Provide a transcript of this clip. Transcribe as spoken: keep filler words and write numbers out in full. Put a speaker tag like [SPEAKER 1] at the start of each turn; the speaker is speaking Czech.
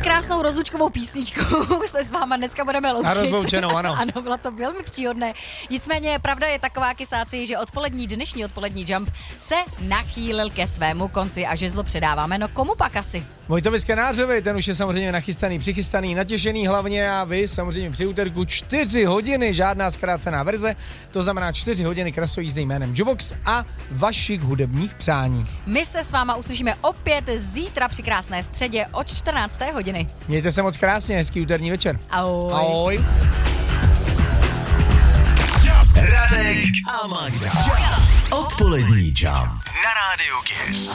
[SPEAKER 1] krásnou rozlučkovou písničkou se s váma dneska budeme loučit.
[SPEAKER 2] A rozloučenou, ano.
[SPEAKER 1] Ano, bylo to velmi příhodné. Nicméně pravda je taková, kysáci, že odpolední, dnešní odpolední Jump se nachýlil ke svému konci a žezlo předáváme. No komu pak asi?
[SPEAKER 2] Vojtovi Skanářovi, ten už je samozřejmě nachystaný, přichystaný, natěšený hlavně a vy samozřejmě při úterku čtyři hodiny, žádná zkrácená verze, to znamená čtyři hodiny krasojízdy jménem Jubox a vašich hudebních přání.
[SPEAKER 1] My se s váma uslyšíme opět zítra při krásné středě od čtrnácté hodiny.
[SPEAKER 2] Mějte se moc krásně, hezký úterní večer.
[SPEAKER 1] Ahoj.
[SPEAKER 2] Ahoj.
[SPEAKER 3] Radek a Magda. Odpolední Jump na rádiu Kiss.